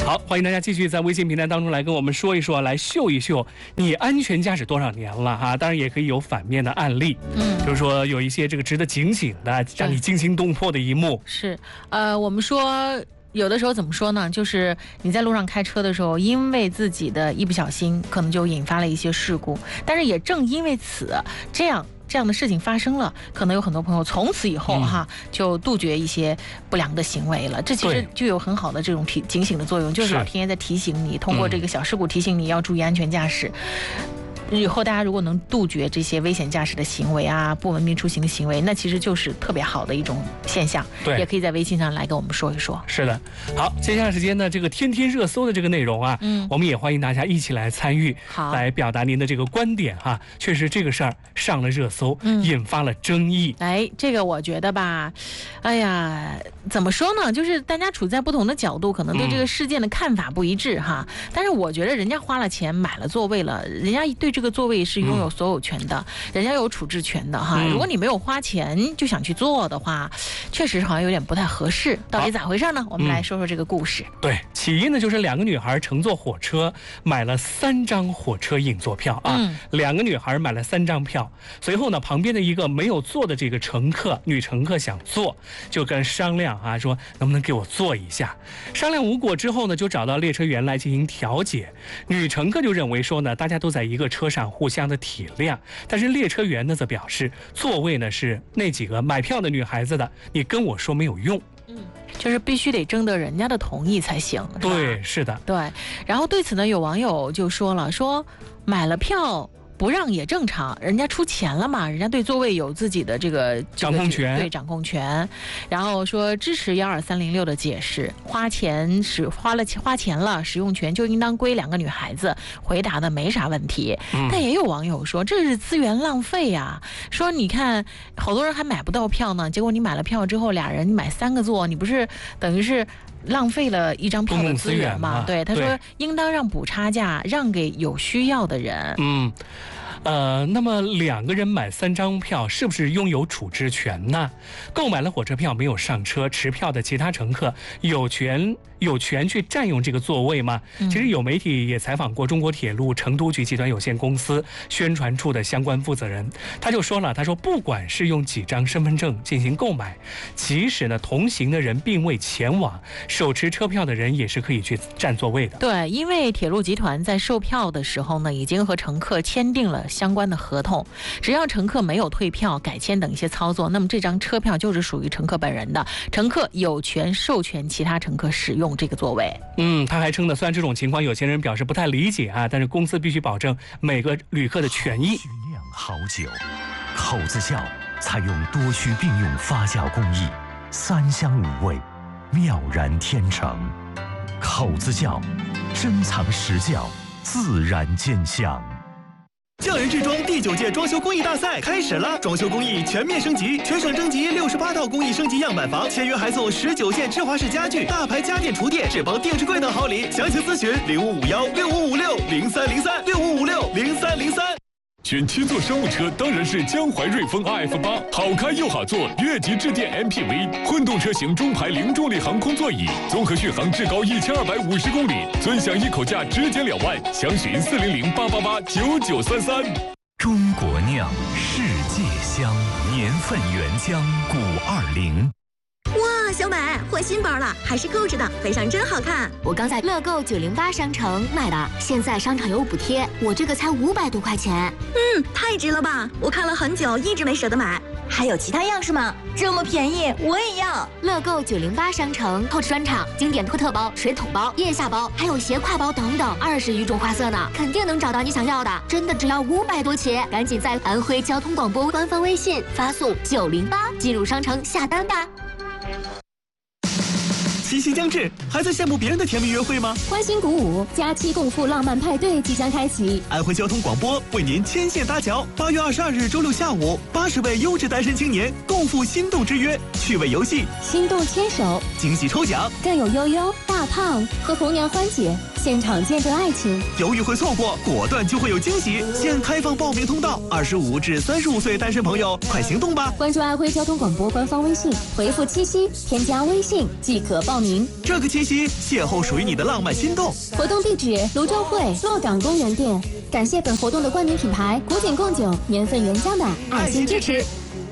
好，欢迎大家继续在微信平台当中来跟我们说一说，来秀一秀你安全驾驶多少年了哈？当然也可以有反面的案例，就是说有一些这个值得警醒的，让你惊心动魄的一幕。 是，我们说。有的时候怎么说呢？就是你在路上开车的时候，因为自己的一不小心，可能就引发了一些事故。但是也正因为这样的事情发生了，可能有很多朋友从此以后就杜绝一些不良的行为了。这其实就有很好的这种警醒的作用，就是老天爷在提醒你，通过这个小事故提醒你要注意安全驾驶。以后大家如果能杜绝这些危险驾驶的行为啊，不文明出行的行为，那其实就是特别好的一种现象。对，也可以在微信上来跟我们说一说。是的， 好，接下来时间呢，这个天天热搜的这个内容啊，我们也欢迎大家一起来参与，来表达您的这个观点哈。确实这个事儿上了热搜，引发了争议。 这个我觉得吧，怎么说呢？就是大家处在不同的角度，可能对这个事件的看法不一致哈。但是我觉得人家花了钱买了座位了，人家对这个座位是拥有所有权的，人家有处置权的哈。如果你没有花钱就想去坐的话，确实好像有点不太合适。到底咋回事呢？我们来说说这个故事。 对，起因呢就是两个女孩乘坐火车买了3张火车引座票啊，两个女孩买了3张票。随后呢，旁边的一个没有坐的这个女乘客想坐，就跟商量啊，说能不能给我坐一下。商量无果之后呢，就找到列车员来进行调解。女乘客就认为说呢，大家都在一个车上，互相的体谅。但是列车员呢则表示，座位呢是那几个买票的女孩子的，你跟我说没有用。 就是必须得征得人家的同意才行。 对，是的， 对。然后对此呢，有网友就说了，说买了票不让也正常，人家出钱了嘛，人家对座位有自己的这个掌控权， 对掌控权。然后说支持12306的解释，花钱了，使用权就应当归两个女孩子，回答的没啥问题。但也有网友说这是资源浪费呀，说你看好多人还买不到票呢，结果你买了票之后，俩人你买3个座，你不是等于是浪费了一张票的资源嘛？对，他说应当让补差价让给有需要的人。 那么2个人买3张票，是不是拥有处置权呢？购买了火车票没有上车，持票的其他乘客有权去占用这个座位吗？其实有媒体也采访过中国铁路成都局集团有限公司宣传处的相关负责人，他就说了，他说不管是用几张身份证进行购买，即使呢同行的人并未前往，手持车票的人也是可以去占座位的。 对，因为铁路集团在售票的时候呢，已经和乘客签订了相关的合同，只要乘客没有退票、改签等一些操作，那么这张车票就是属于乘客本人的，乘客有权授权其他乘客使用这个座位。 他还称呢，虽然这种情况有些人表示不太理解啊，但是公司必须保证每个旅客的权益。 须酿好酒，口子窖采用多须并用发酵工艺，3香5味，妙然天成。口子窖，珍藏实窖，自然见香。 匠人制装第9届装修工艺大赛开始了，装修工艺全面升级，全省征集68套工艺升级样板房，签约还送19件智华式家具、大牌家电厨电、智邦定制柜等好礼。详情咨询05516556030365560303。 选7座商务车当然是江淮瑞风 RF8，好开又好坐，越级致电 MPV， 混动车型中排零重力航空座椅，综合续航至高1250公里，尊享一口价直减2万，详询40088889933。 中国酿，世界香，年份原浆520。 哇，小美换新包了，还是购置的，背上真好看。 我刚在乐购908商城买的，现在商场有补贴，我这个才500多块钱。 太值了吧！我看了很久，一直没舍得买。还有其他样式吗？这么便宜，我也要。 乐购908商城购置专场，经典托特包、水桶包、腋下包，还有斜挎包等等，20余种花色呢，肯定能找到你想要的。真的只要500多起，赶紧在安徽交通广播官方微信发送908进入商城下单吧。 七夕将至，还在羡慕别人的甜蜜约会吗？ 欢欣鼓舞，假期共赴浪漫派对即将开启。 安徽交通广播为您牵线搭桥，8月22日周六下午，80位优质单身青年共赴心动之约，趣味游戏、 心动牵手、 惊喜抽奖， 更有悠悠、大胖和红娘欢姐现场见证爱情。 犹豫会错过，果断就会有惊喜。现开放报名通道，25至35岁单身朋友快行动吧！ 关注安徽交通广播官方微信，回复七夕，添加微信即可报名。 这个七夕，邂逅属于你的浪漫心动。 活动地址：泸州会洛港公园店。感谢本活动的冠名品牌古井贡酒年份原浆的爱心支持。